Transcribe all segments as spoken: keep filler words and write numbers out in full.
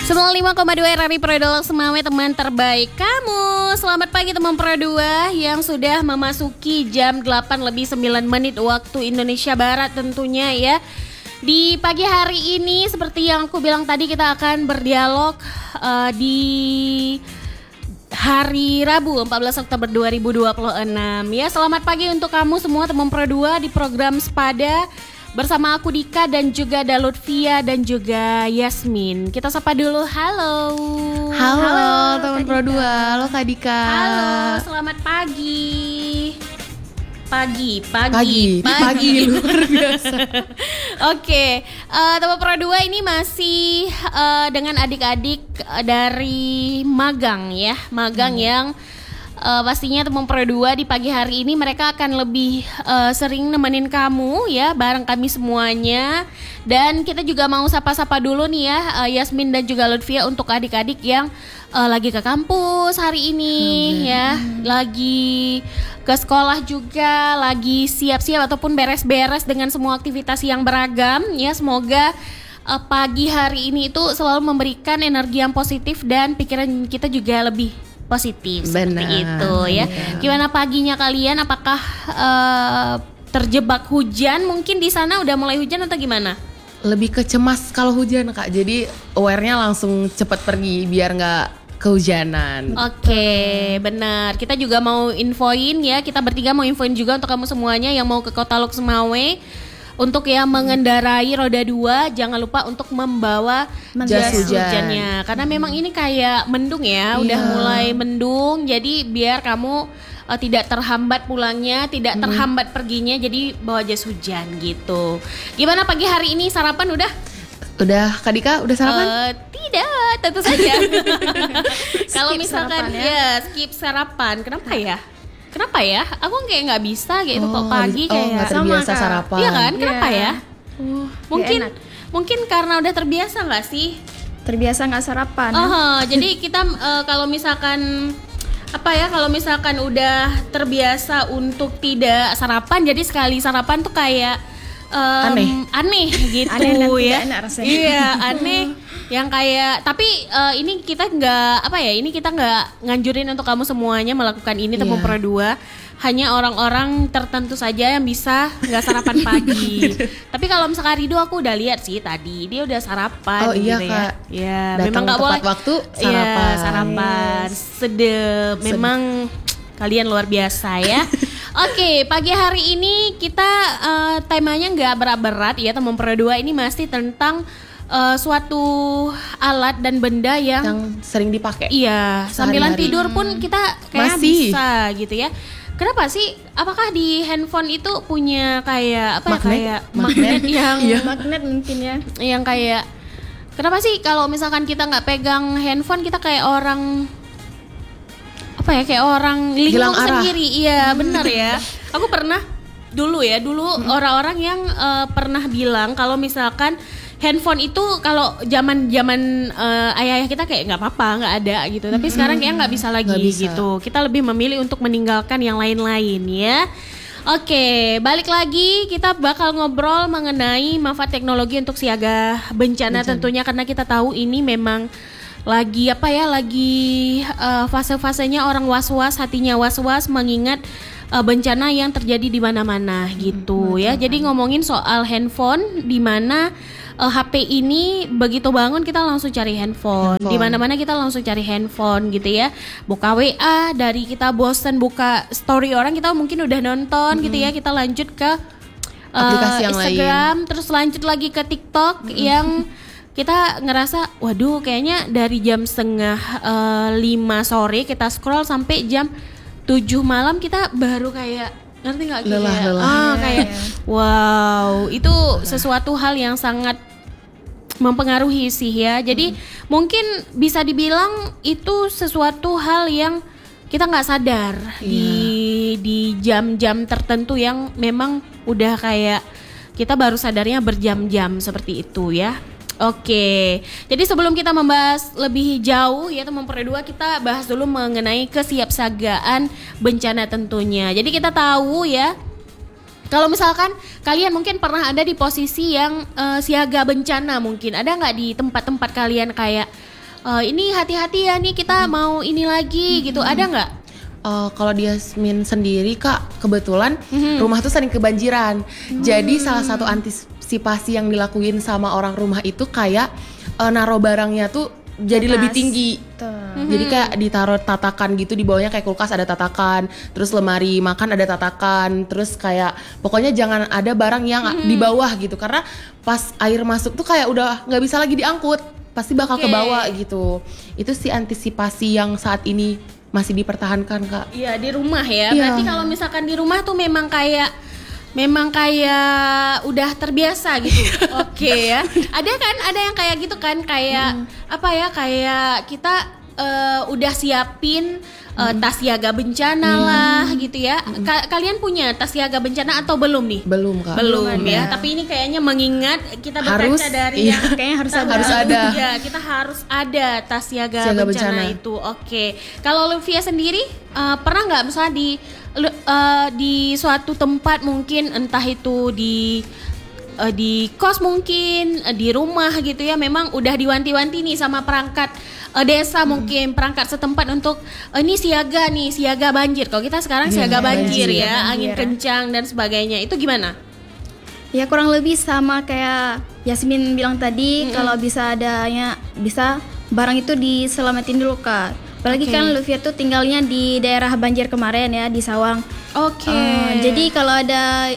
sembilan puluh lima koma dua R R I Pro Idola Semawe, teman terbaik kamu. Selamat pagi teman Pro dua yang sudah memasuki jam delapan lebih sembilan menit waktu Indonesia Barat tentunya ya. Di pagi hari ini seperti yang aku bilang tadi, kita akan berdialog uh, di hari Rabu empat belas Oktober dua ribu dua puluh enam ya. Selamat pagi untuk kamu semua teman Pro dua di program Sepada bersama aku Dika dan juga ada Lutfia dan juga Yasmin. Kita sapa dulu. Halo. Halo, Halo teman Pro dua. Halo Kak Dika. Halo, selamat pagi. Pagi, pagi, pagi, pagi, pagi luar biasa. Oke, uh, teman Pro dua ini masih uh, dengan adik-adik dari magang ya, magang hmm. yang Uh, pastinya teman Pro dua di pagi hari ini mereka akan lebih uh, sering nemenin kamu ya, bareng kami semuanya. Dan kita juga mau sapa-sapa dulu nih ya, uh, Yasmin dan juga Lutfia untuk adik-adik yang uh, lagi ke kampus hari ini hmm. ya, lagi ke sekolah juga, lagi siap-siap ataupun beres-beres dengan semua aktivitas yang beragam ya. Semoga uh, pagi hari ini itu selalu memberikan energi yang positif dan pikiran kita juga lebih positif. Benar, seperti itu ya. benar. Gimana paginya kalian? Apakah uh, terjebak hujan? Mungkin di sana udah mulai hujan atau gimana? Lebih ke cemas kalau hujan Kak. Jadi aware-nya langsung cepat pergi biar nggak kehujanan. Oke, okay, benar. Kita juga mau infoin ya. Kita bertiga mau infoin juga untuk kamu semuanya yang mau ke Kota Lok Semawe. Untuk yang mengendarai roda dua, jangan lupa untuk membawa jas hujan. hujannya. Karena memang ini kayak mendung ya, iya. udah mulai mendung. Jadi biar kamu uh, tidak terhambat pulangnya, tidak hmm. terhambat perginya. Jadi bawa jas hujan gitu. Gimana pagi hari ini, sarapan udah? Udah, Kak Dika udah sarapan? Uh, tidak, tentu saja. Kalau misalkan ya. ya skip sarapan, kenapa ya? Kenapa ya? Aku kayak nggak bisa gitu oh, kok pagi oh, kayak nggak terbiasa sama, sarapan. Iya kan? Kenapa yeah. ya? Uh, mungkin mungkin karena udah terbiasa nggak sih? Terbiasa nggak sarapan. Oh, ya? Jadi kita uh, kalau misalkan apa ya? Kalau misalkan udah terbiasa untuk tidak sarapan, jadi sekali sarapan tuh kayak um, aneh, aneh gitu aneh ya. Enak rasanya. Iya aneh. Yang kayak, tapi uh, ini kita nggak apa ya? Ini kita nggak nganjurin untuk kamu semuanya melakukan ini, teman Pro dua. Hanya orang-orang tertentu saja yang bisa nggak sarapan pagi. Tapi kalau misalkan Rido aku udah lihat sih tadi dia udah sarapan. Oh iya gitu Kak. Ya, ya memang nggak boleh. waktu sarapan. Ya, sarapan, yes. sedep. Memang Sed- kalian luar biasa ya. Oke, okay, pagi hari ini kita uh, temanya nggak berat-berat ya, teman Pro dua. Ini masih tentang Uh, suatu alat dan benda yang, yang sering dipakai. Iya, sambilan tidur pun kita kayak masih bisa gitu ya. Kenapa sih? Apakah di handphone itu punya kayak apa magnet? ya, kayak magnet yang iya. magnet mungkin ya. Yang kayak kenapa sih kalau misalkan kita nggak pegang handphone kita kayak orang apa ya, kayak orang linglung sendiri. Iya, benar ya. Aku pernah dulu ya, dulu hmm. orang-orang yang uh, pernah bilang kalau misalkan handphone itu kalau zaman-zaman uh, ayah-ayah kita kayak nggak apa-apa, nggak ada gitu. Tapi hmm, sekarang kayak nggak bisa lagi bisa. gitu. Kita lebih memilih untuk meninggalkan yang lain-lain ya. Oke, balik lagi kita bakal ngobrol mengenai manfaat teknologi untuk siaga bencana, bencana. Tentunya karena kita tahu ini memang lagi apa ya, lagi uh, fase-fasenya orang was-was, hatinya was-was mengingat uh, bencana yang terjadi di mana-mana gitu hmm, ya. Jadi ngomongin soal handphone, di mana Uh, H P ini begitu bangun kita langsung cari handphone, handphone. Di mana-mana kita langsung cari handphone gitu ya. Buka W A, dari kita bosen buka story orang kita mungkin udah nonton mm-hmm. gitu ya. Kita lanjut ke uh, aplikasi yang Instagram, lain. Terus lanjut lagi ke TikTok mm-hmm. yang kita ngerasa waduh kayaknya dari jam setengah uh, lima sore kita scroll sampai jam tujuh malam kita baru kayak ngerti nggak kayak lelah, lelah. ah kayak wow itu sesuatu hal yang sangat mempengaruhi sih ya. Jadi hmm. mungkin bisa dibilang itu sesuatu hal yang kita nggak sadar yeah. di di jam-jam tertentu yang memang udah kayak kita baru sadarnya berjam-jam seperti itu ya. Oke, jadi sebelum kita membahas lebih jauh ya teman Pro dua, kita bahas dulu mengenai kesiapsiagaan bencana tentunya. Jadi kita tahu ya, kalau misalkan kalian mungkin pernah ada di posisi yang uh, siaga bencana, mungkin ada nggak di tempat-tempat kalian kayak uh, ini hati-hati ya nih kita hmm. mau ini lagi hmm. gitu, ada nggak? Uh, kalau di Yasmin sendiri Kak, kebetulan hmm. rumah tuh sering kebanjiran. Hmm. Jadi salah satu antisipasi yang dilakuin sama orang rumah itu kayak uh, naruh barangnya tuh jadi Atas. lebih tinggi. Mm-hmm. Jadi kayak ditaruh tatakan gitu, di bawahnya kayak kulkas ada tatakan, terus lemari makan ada tatakan, terus kayak pokoknya jangan ada barang yang mm-hmm. di bawah gitu, karena pas air masuk tuh kayak udah nggak bisa lagi diangkut, pasti bakal okay. ke bawah gitu. Itu sih antisipasi yang saat ini masih dipertahankan Kak. Iya, di rumah ya. Iya. Berarti kalau misalkan di rumah tuh memang kayak Memang kayak udah terbiasa gitu. Oke okay, ya. Ada kan, ada yang kayak gitu kan, kayak hmm. apa ya, kayak kita uh, udah siapin uh, hmm. tas siaga bencana hmm. lah gitu ya. Ka- kalian punya tas siaga bencana atau belum nih? Belum Kak. Belum, belum ya. Tapi ini kayaknya mengingat kita berkaca harus, dari iya. yang kayaknya harus ada. Harus ada. Ya, kita harus ada tas siaga, siaga bencana, bencana itu. Oke. Okay. Kalau Lutfia sendiri uh, pernah nggak misalnya di Uh, di suatu tempat mungkin, entah itu di uh, di kos mungkin, uh, di rumah gitu ya, memang udah diwanti-wanti nih sama perangkat uh, desa hmm. mungkin, perangkat setempat untuk uh, ini siaga nih, siaga banjir. Kalau kita sekarang yeah, siaga banjir, banjir ya, banjir. Angin kencang dan sebagainya. Itu gimana? Ya kurang lebih sama kayak Yasmin bilang tadi, mm-hmm. kalau bisa adanya, bisa barang itu diselamatin dulu Kak. Apalagi okay. kan Lutfia tuh tinggalnya di daerah banjir kemarin ya, di Sawang. Oke. Okay. Uh, jadi kalau ada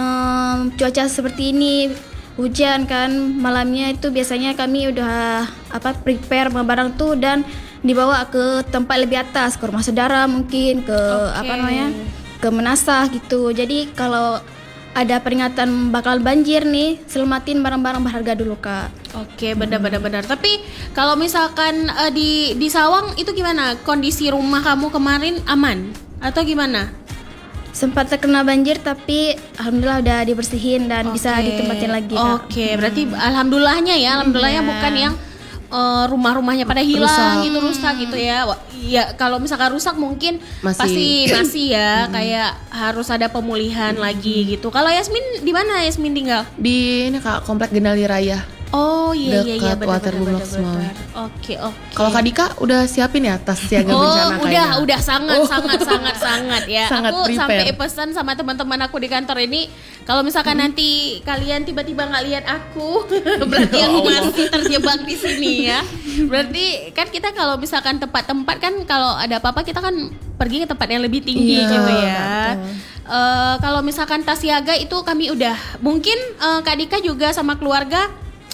um, cuaca seperti ini, hujan kan malamnya, itu biasanya kami udah apa prepare barang tuh dan dibawa ke tempat lebih atas, ke rumah saudara mungkin, ke okay. apa namanya, ke Menasah gitu. Jadi kalau ada peringatan bakal banjir nih, selamatin barang-barang berharga dulu Kak. Oke, benar-benar benar. Tapi kalau misalkan uh, di di Sawang itu gimana? Kondisi rumah kamu kemarin aman atau gimana? Sempat terkena banjir tapi alhamdulillah udah dibersihin dan okay. bisa ditempatin lagi Kak. Oke, okay, berarti hmm. alhamdulillahnya ya, alhamdulillahnya yeah. bukan yang uh, rumah-rumahnya pada hilang rusak. gitu, rusak gitu ya. Ya kalau misalkan rusak mungkin masih. pasti masih ya kayak harus ada pemulihan lagi gitu. Kalau Yasmin di mana Yasmin tinggal? Di ini Kak, Komplek Genali Raya. Oh iya iya iya, benar benar benar. Oke oke. Kalau Kak Dika udah siapin ya tas siaga oh, bencana kayaknya? Oh udah udah sangat oh. sangat sangat sangat ya. Sangat aku prepare. Sampai pesan sama teman-teman aku di kantor ini, kalau misalkan hmm. nanti kalian tiba-tiba nggak lihat aku, berarti aku masih terjebak di sini ya. Berarti kan kita kalau misalkan tempat-tempat kan kalau ada apa-apa kita kan pergi ke tempat yang lebih tinggi iya, gitu ya. Uh, kalau misalkan tas siaga itu kami udah, mungkin uh, Kak Dika juga sama keluarga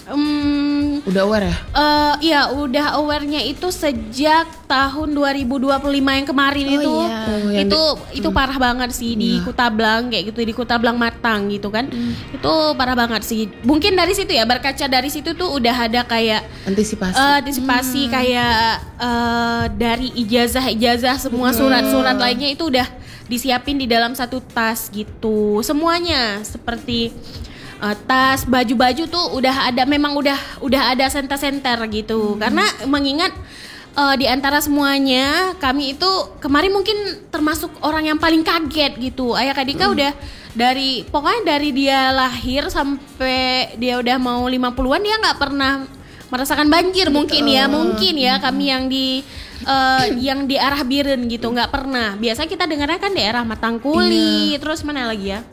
Um, udah aware ya? Uh, iya, udah aware-nya itu sejak tahun dua ribu dua puluh lima yang kemarin oh, itu. Iya. Oh, itu di, itu hmm. parah banget sih di iya. Kutablang kayak gitu, di Kutablang Matang gitu kan. Hmm. Itu parah banget sih. Mungkin dari situ ya, berkaca dari situ tuh udah ada kayak antisipasi. Uh, antisipasi hmm. kayak uh, dari ijazah-ijazah semua surat-surat hmm. lainnya itu udah disiapin di dalam satu tas gitu. Semuanya seperti Uh, tas, baju-baju tuh udah ada, memang udah udah ada senter-senter gitu. Hmm. Karena mengingat uh, di antara semuanya kami itu kemarin mungkin termasuk orang yang paling kaget gitu. Ayah Kak Dika hmm. udah dari pokoknya dari dia lahir sampai dia udah mau lima puluhan dia nggak pernah merasakan banjir mungkin ya, mungkin ya kami yang di uh, yang di arah Biren gitu nggak pernah. Biasa kita dengarnya kan daerah Matangkuli, yeah. terus mana lagi ya?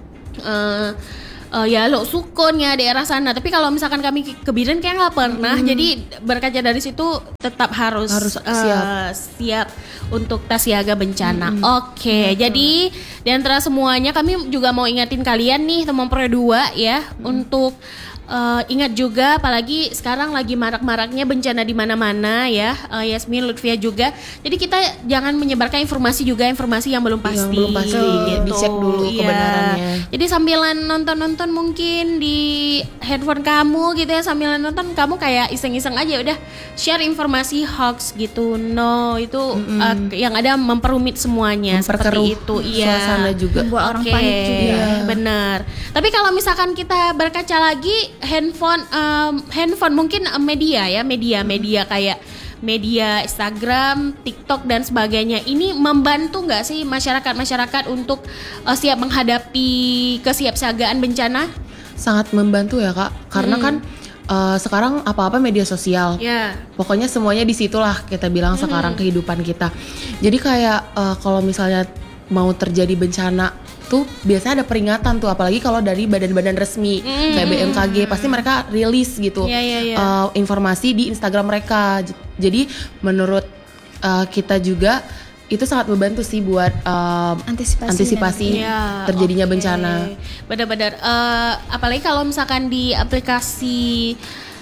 Uh, Uh, ya Lok Sukun ya daerah sana. Tapi kalau misalkan kami ke Biren kayak nggak pernah. Hmm. Jadi berkaca dari situ tetap harus, harus uh, siap. siap untuk tas siaga bencana. Hmm. Oke, okay. hmm. jadi di antara semuanya kami juga mau ingatin kalian nih teman Pro dua ya hmm. untuk Uh, ingat juga, apalagi sekarang lagi marak-maraknya bencana di mana-mana ya, uh, Yasmin, Lutfia juga. Jadi kita jangan menyebarkan informasi juga informasi yang belum pasti. Yang belum pasti, gitu. Dicek dulu ya. kebenarannya. Jadi sambilan nonton-nonton mungkin di handphone kamu gitu ya, sambilan nonton kamu kayak iseng-iseng aja udah share informasi hoax gitu. No, itu mm-hmm. uh, yang ada memperumit semuanya seperti itu. Iya. Suasana juga. Membuat orang okay. panik juga. Iya, benar. Tapi kalau misalkan kita berkaca lagi, handphone um, handphone mungkin media ya, media media kayak media Instagram, TikTok dan sebagainya ini membantu nggak sih masyarakat-masyarakat untuk uh, siap menghadapi kesiapsiagaan bencana? Sangat membantu ya Kak, karena hmm. kan uh, sekarang apa-apa media sosial. Ya. Pokoknya semuanya di situlah kita bilang mm-hmm. sekarang kehidupan kita. Jadi kayak uh, kalau misalnya mau terjadi bencana tuh biasanya ada peringatan tuh, apalagi kalau dari badan-badan resmi mm-hmm. kayak B M K G pasti mereka rilis gitu yeah, yeah, yeah. Uh, informasi di Instagram mereka. Jadi menurut uh, kita juga itu sangat membantu sih buat uh, antisipasi, antisipasi ya, terjadinya okay. bencana. Benar-benar uh, apalagi kalau misalkan di aplikasi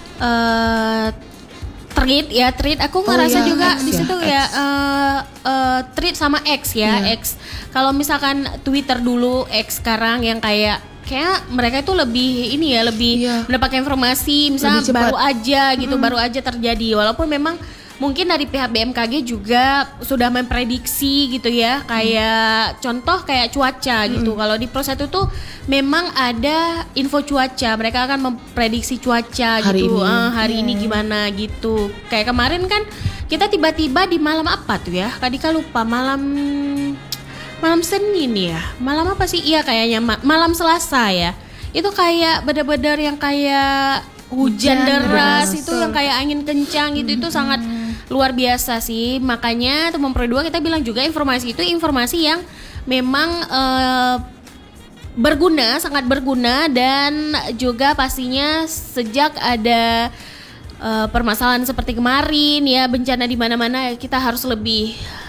uh, Tweet ya, Tweet aku ngerasa oh, iya, juga di situ ya, ya uh, uh, Tweet sama X ya, yeah. X. Kalau misalkan Twitter dulu, X sekarang yang kayak kayak mereka itu lebih ini ya, lebih yeah. mendapatkan informasi misalnya baru aja gitu, mm. baru aja terjadi. Walaupun memang mungkin dari pihak B M K G juga sudah memprediksi gitu ya, kayak hmm. contoh kayak cuaca gitu. Hmm. Kalau di Pro satu tuh memang ada info cuaca, mereka akan memprediksi cuaca hari gitu. Ini. Uh, hari yeah. ini gimana gitu. Kayak kemarin kan kita tiba-tiba di malam apa tuh ya? Kadika lupa, malam malam Senin ya. Malam apa sih? Iya kayaknya ma- malam Selasa ya. Itu kayak benar-benar yang kayak hujan, hujan deras itu yang kayak angin kencang gitu, hmm. itu sangat luar biasa sih. Makanya teman Pro dua kita bilang juga informasi itu informasi yang memang uh, berguna, sangat berguna, dan juga pastinya sejak ada uh, permasalahan seperti kemarin ya, bencana di mana-mana, kita harus lebih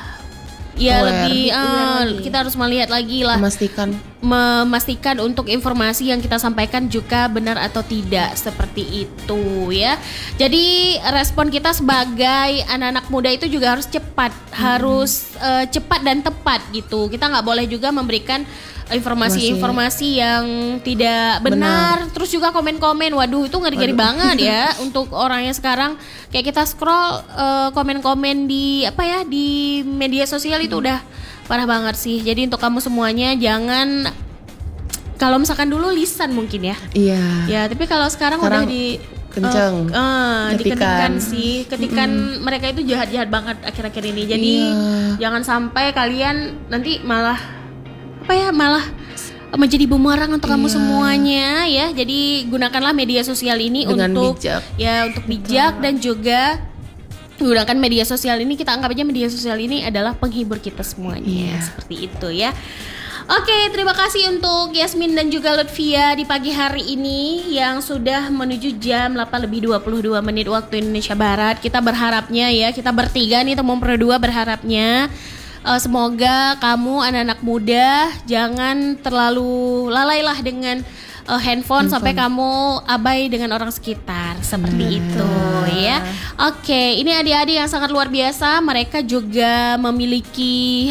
ya aware. lebih uh, kita harus melihat lagi lah, memastikan memastikan untuk informasi yang kita sampaikan juga benar atau tidak, seperti itu ya. Jadi respon kita sebagai anak-anak muda itu juga harus cepat, hmm. harus uh, cepat dan tepat gitu. Kita nggak boleh juga memberikan informasi-informasi yang tidak benar. benar. Terus juga komen-komen, waduh itu ngeri-ngeri banget ya untuk orang yang sekarang kayak kita scroll uh, komen-komen di apa ya di media sosial itu udah parah banget sih. Jadi untuk kamu semuanya jangan, kalau misalkan dulu lisan mungkin ya. Iya. Ya, tapi kalau sekarang, sekarang udah di kenceng, uh, uh, diketikan sih, ketikan mm-hmm. mereka itu jahat-jahat banget akhir-akhir ini. Jadi iya. jangan sampai kalian nanti malah apa ya malah menjadi bumerang untuk iya. kamu semuanya ya. Jadi gunakanlah media sosial ini dengan untuk bijak. ya untuk bijak. Betul. Dan juga gunakan media sosial ini, kita anggap aja media sosial ini adalah penghibur kita semuanya. Iya. Seperti itu ya. Oke, terima kasih untuk Yasmin dan juga Lutfia di pagi hari ini yang sudah menuju jam delapan lebih dua puluh dua menit waktu Indonesia Barat. Kita berharapnya ya, kita bertiga nih teman Pro dua berharapnya Uh, semoga kamu anak-anak muda jangan terlalu lalailah dengan uh, handphone, handphone sampai kamu abai dengan orang sekitar, seperti hmm. itu ya. Oke, ini adik-adik yang sangat luar biasa. Mereka juga memiliki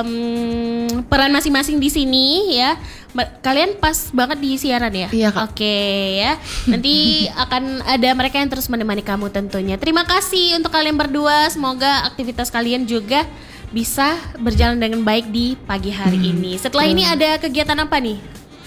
um, peran masing-masing di sini ya. Kalian pas banget di siaran ya? Iya, Kak. Oke ya. Nanti akan ada mereka yang terus menemani kamu tentunya. Terima kasih untuk kalian berdua. Semoga aktivitas kalian juga bisa berjalan dengan baik di pagi hari hmm. ini. Setelah hmm. ini ada kegiatan apa nih?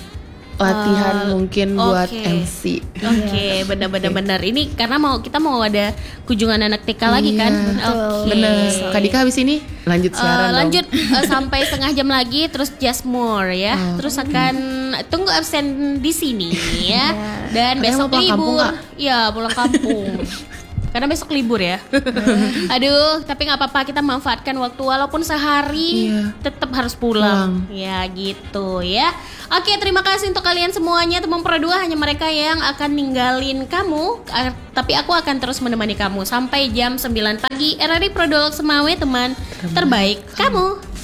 Latihan uh, mungkin buat okay. M C. Oke, okay, benar-benar okay. benar. Ini karena mau kita mau ada kunjungan anak T K yeah. lagi kan? Oke. Okay. Benar. Kak Dika habis ini lanjut siaran uh, Lanjut uh, sampai setengah jam lagi, terus just more ya. Oh. Terus akan tunggu absen di sini ya. Dan Katanya besok libur. Ya, pulang kampung. Karena besok libur ya. Aduh, tapi nggak apa-apa, kita manfaatkan waktu walaupun sehari iya. tetap harus pulang. pulang. Ya gitu ya. Oke, terima kasih untuk kalian semuanya teman Pro dua. Hanya mereka yang akan ninggalin kamu, tapi aku akan terus menemani kamu sampai jam sembilan pagi. R R I Pro dua Lok Semawe, teman terbaik, terbaik kamu.